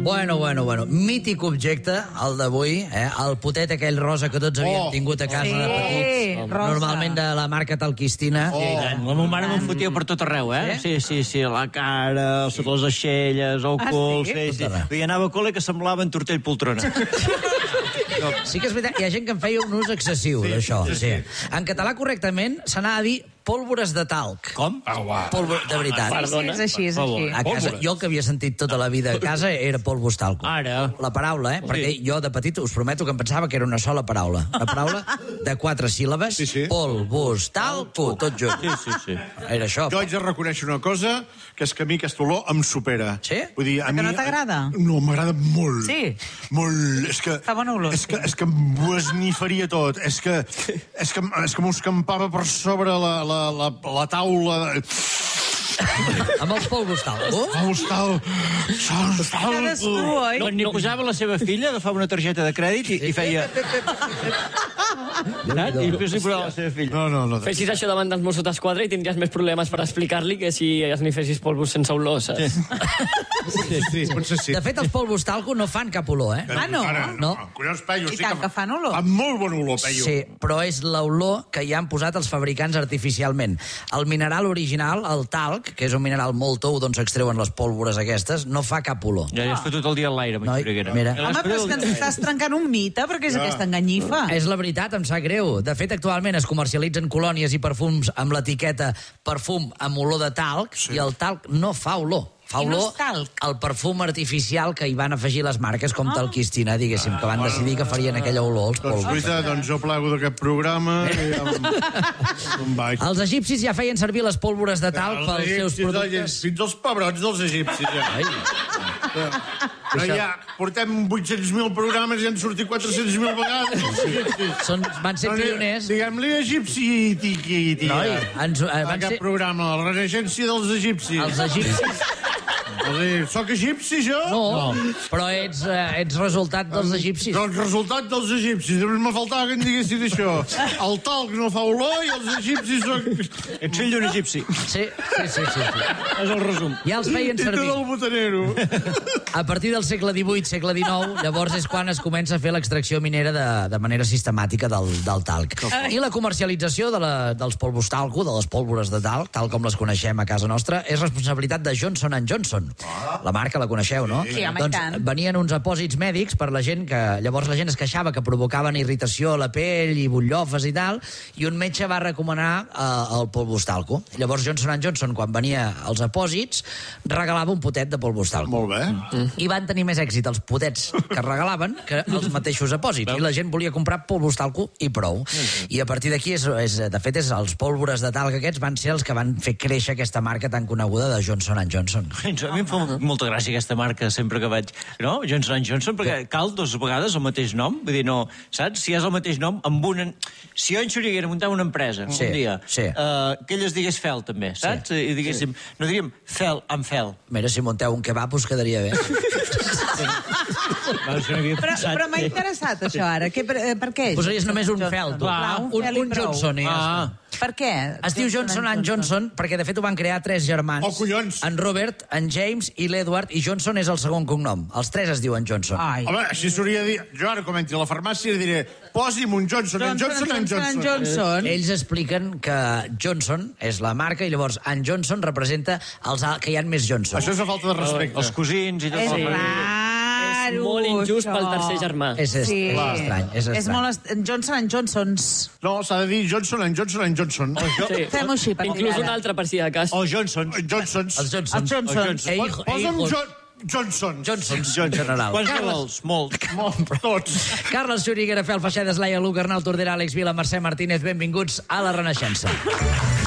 Bueno. Mític objecte, el d'avui, el potet aquell rosa que tots havíem tingut a casa de petits. Normalment de la marca Talquistina. La meva mare me'n fotia per tot arreu, Sí, la cara, sota les aixelles, el cul... Sí. I anava a col·le que semblava en tortell poltrona. Sí que és veritat, hi ha gent que en feia un ús excessiu d'això. En català, correctament, s'anava a dir pólvores de talc. Com? De veritat. Perdona. És així. A casa, jo el que havia sentit tota la vida a casa era polvos talco. Ara. La paraula, perquè jo de petit us prometo que em pensava que era una sola paraula. Una paraula de 4 síl·labes, polvos talco, tot junt. Sí. Era això. Jo haig de reconèixer una cosa, que és que a mi aquesta olor em supera. Sí? Vull dir, a mi... Que no t'agrada? No, m'agrada molt. Sí? Molt. És que... Fa bona olor. És que m'ho esnifaria tot. És que m'ho escampava per sobre la taula... Amb els polvos talco? Cadascú, oi? No, ni posava la seva filla, agafava una targeta de crèdit i feia... I després li posava la seva filla. No. Fessis això davant dels Mossos d'Esquadra i tindries més problemes per explicar-li que si esnifessis polvos sense olor, saps? Sí, potser sí. De fet, els polvos talco no fan cap olor, Ah, no? No. Collons, peio. I tant que fan olor. Fan molt bon olor, peio. Sí, però és l'olor que hi han posat els fabricants artificialment. El mineral original, el talc, que és un mineral molt tou d'on s'extreuen les pólvores aquestes, no fa cap olor. Ja has fet tot el dia a l'aire, Noi, mira. Home, però és que ens estàs trencant un mite, perquè és aquesta enganyifa. És la veritat, em sap greu. De fet, actualment es comercialitzen colònies i perfums amb l'etiqueta perfum amb olor de talc, i el talc no fa olor. Fa I no olor és talc. al perfum artificial que hi van afegir les marques com Talquistina, diguéssim, que van decidir que farien aquella olor als Doncs, polvos. doncs jo plego d'aquest programa i em vaig. Els egipcis ja feien servir les pólvores de talc pels seus productes. Fins els pebrots dels egipcis, ja. Portem 800.000 programes i han sortit 400.000 vegades. Van ser pioners. Diguem-li egipci, tiqui. Noi, van Aquest ser... programa, la reneixença dels egipcis. Els egipcis... Soc egipci, jo? No, però ets resultat dels egipcis. Doncs resultat dels egipcis. Me faltava que em diguessin això. El talc no fa olor i els egipcis són... Ets fill d'un egipci. Sí. És el resum. Ja els feien I servir. tot el botanero. A partir del segle XVIII, segle XIX, llavors és quan es comença a fer l'extracció minera de manera sistemàtica del talc. I la comercialització dels polvos talco, de les pólvores de talc, tal com les coneixem a casa nostra, és responsabilitat de Johnson & Johnson. La marca la coneixeu, no? Sí, home, i tant. Venien uns apòsits mèdics per la gent que... Llavors la gent es queixava que provocaven irritació a la pell i butllofes i tal, i un metge va recomanar el polvos talco. Llavors Johnson & Johnson, quan venia els apòsits, regalava un potet de polvos talco. Molt bé. I van tenir més èxit els potets que regalaven que els mateixos apòsits. I la gent volia comprar polvos talco i prou. I a partir d'aquí, de fet, els pólvores de talc aquests van ser els que van fer créixer aquesta marca tan coneguda de Johnson & Johnson. A mi em fa molta gràcia aquesta marca sempre que vaig... No? Johnson & Johnson, perquè cal 2 vegades el mateix nom. Vull dir, no... Saps? Si és el mateix nom, amb una... Si jo en Xuriguera muntava una empresa un dia, que ell es digués Fel, també, saps? I diguéssim... No diríem Fel amb Fel. Mira, si munteu un kebab us quedaria bé. Però m'ha interessat això ara. Per què? Posaries només un Fel, tu. Un Johnson. Per què? Es diu Johnson & Johnson perquè, de fet, ho van crear 3 germans. Oh, collons! En Robert, en James i l'Edward, i Johnson és el segon cognom. Els 3 es diuen Johnson. Home, així s'hauria de dir... Jo ara, com entri a la farmàcia, diré posi'm un Johnson & Johnson. Ells expliquen que Johnson és la marca i llavors en Johnson representa que hi ha més Johnson. Això és una falta de respecte. Els cosins i tot. És raro. És molt injust pel tercer germà. És estrany. És molt... Johnson & Johnsons. No, s'ha de dir Johnson & Johnson. Sí. Fem-ho així, per Inclús un altre, per si de cas. O Johnsons. Johnsons. Els Johnsons. Posa'm Johnsons. En general. Quants vols? Molts. Tots. Carles Xuriguera, Fel Feixedes, Laia Luc, Arnau Tordera, Àlex Vila, Mercè Martínez, benvinguts a La Renaixença.